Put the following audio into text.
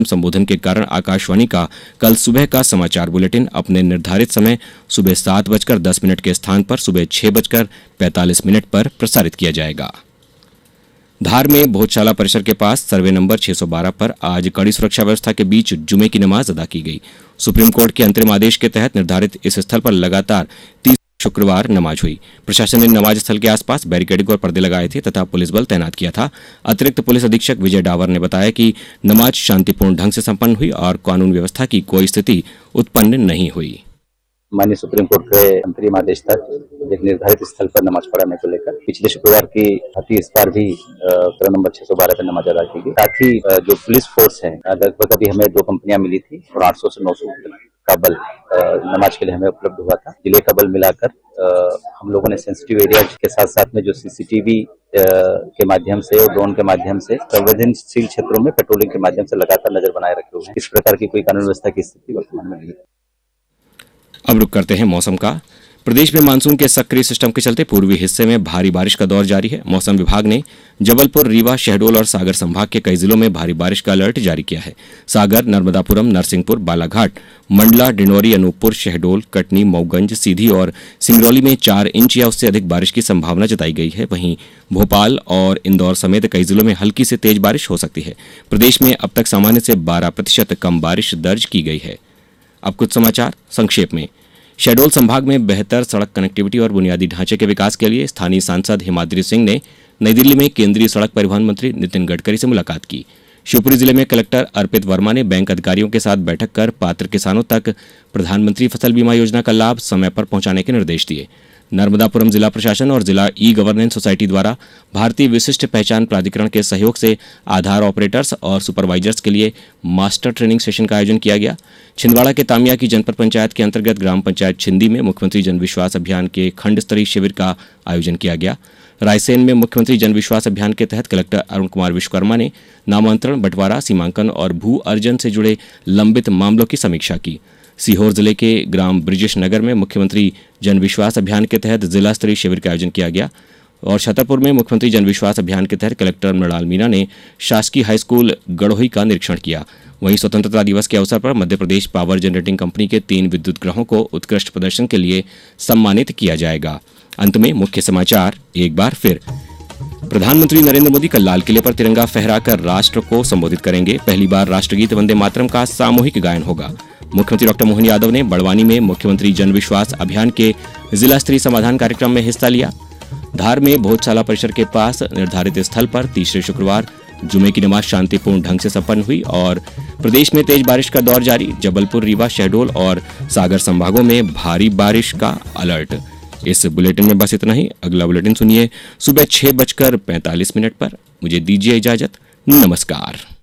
संबोधन के कारण आकाशवाणी का कल सुबह का समाचार बुलेटिन अपने निर्धारित समय सुबह 7:10 के स्थान पर सुबह 6:45 पर प्रसारित किया जाएगा। धार में भोजशाला परिसर के पास सर्वे नंबर 612 पर आज कड़ी सुरक्षा व्यवस्था के बीच जुमे की नमाज अदा की गई। सुप्रीम कोर्ट के अंतरिम आदेश के तहत निर्धारित इस स्थल पर लगातार 30 शुक्रवार नमाज हुई। प्रशासन ने नमाज स्थल के आसपास बैरिकेडिंग और पर्दे लगाए थे तथा पुलिस बल तैनात किया था। अतिरिक्त पुलिस अधीक्षक विजय डावर ने बताया कि नमाज शांतिपूर्ण ढंग से संपन्न हुई और कानून व्यवस्था की कोई स्थिति उत्पन्न नहीं हुई। माननीय सुप्रीम कोर्ट के अंतरिम आदेश तक एक निर्धारित स्थल पर नमाज पढ़ाने को लेकर पिछले शुक्रवार की भांति इस बार भी सर्वे नंबर 612 पर नमाज अदा की गई। साथ ही जो पुलिस फोर्स है, लगभग अभी हमें 2 कंपनियां मिली थी और 800 से 900 का बल नमाज के लिए हमें उपलब्ध हुआ था। जिले का बल मिलाकर हम लोगों ने सेंसिटिव एरिया के साथ साथ में जो सीसीटीवी के माध्यम से और ड्रोन के माध्यम से संवेदनशील क्षेत्रों में पेट्रोलिंग के माध्यम से लगातार नजर बनाए रखे हुए हैं। इस प्रकार की कोई कानून व्यवस्था की स्थिति वर्तमान में नहीं है। अब रुक करते हैं मौसम का। प्रदेश में मानसून के सक्रिय सिस्टम के चलते पूर्वी हिस्से में भारी बारिश का दौर जारी है। मौसम विभाग ने जबलपुर, रीवा, शहडोल और सागर संभाग के कई जिलों में भारी बारिश का अलर्ट जारी किया है। सागर, नर्मदापुरम, नरसिंहपुर, बालाघाट, मंडला, डिंडोरी, अनूपपुर, शहडोल, कटनी, मऊगंज, सीधी और सिंगरौली में 4 इंच या उससे अधिक बारिश की संभावना जताई गई है। वहीं भोपाल और इंदौर समेत कई जिलों में हल्की से तेज बारिश हो सकती है। प्रदेश में अब तक सामान्य से 12% कम बारिश दर्ज की गई है। अब कुछ समाचार संक्षेप में। शहडोल संभाग में बेहतर सड़क कनेक्टिविटी और बुनियादी ढांचे के विकास के लिए स्थानीय सांसद हिमाद्री सिंह ने नई दिल्ली में केंद्रीय सड़क परिवहन मंत्री नितिन गडकरी से मुलाकात की। शिवपुरी जिले में कलेक्टर अर्पित वर्मा ने बैंक अधिकारियों के साथ बैठक कर पात्र किसानों तक प्रधानमंत्री फसल बीमा योजना का लाभ समय पर पहुंचाने के निर्देश दिए। नर्मदापुरम जिला प्रशासन और जिला ई गवर्नेंस सोसाइटी द्वारा भारतीय विशिष्ट पहचान प्राधिकरण के सहयोग से आधार ऑपरेटर्स और सुपरवाइजर्स के लिए मास्टर ट्रेनिंग सेशन का आयोजन किया गया। छिंदवाड़ा के तामिया की जनपद पंचायत के अंतर्गत ग्राम पंचायत छिंदी में मुख्यमंत्री जन विश्वास अभियान के खंड स्तरीय शिविर का आयोजन किया गया। रायसेन में मुख्यमंत्री जन विश्वास अभियान के तहत कलेक्टर अरुण कुमार विश्वकर्मा ने नामांतरण, बंटवारा, सीमांकन और भू अर्जन से जुड़े लंबित मामलों की समीक्षा की। सीहोर जिले के ग्राम ब्रिजेश नगर में मुख्यमंत्री जन विश्वास अभियान के तहत जिला स्तरीय शिविर का आयोजन किया गया और छतरपुर में मुख्यमंत्री जन विश्वास अभियान के तहत कलेक्टर मृणाल मीना ने शासकीय हाईस्कूल गड़ोही का निरीक्षण किया। वहीं स्वतंत्रता दिवस के अवसर पर Madhya Pradesh power generating company के 3 विद्युत गृहों को उत्कृष्ट प्रदर्शन के लिए सम्मानित किया जाएगा। अंत में मुख्य समाचार एक बार फिर। प्रधानमंत्री नरेंद्र मोदी कल लाल किले पर तिरंगा फहराकर राष्ट्र को संबोधित करेंगे। पहली बार राष्ट्रगीत वंदे मातरम का सामूहिक गायन होगा। मुख्यमंत्री डॉक्टर मोहन यादव ने बड़वानी में मुख्यमंत्री जन विश्वास अभियान के जिला स्तरीय समाधान कार्यक्रम में हिस्सा लिया। धार में भोजशाला परिसर के पास निर्धारित स्थल पर तीसरे शुक्रवार जुमे की नमाज शांतिपूर्ण ढंग से संपन्न हुई और प्रदेश में तेज बारिश का दौर जारी। जबलपुर, रीवा, शहडोल और सागर संभागों में भारी बारिश का अलर्ट। इस बुलेटिन में बस इतना ही। अगला बुलेटिन सुनिए सुबह 6:45 पर। मुझे दीजिए इजाजत। नमस्कार।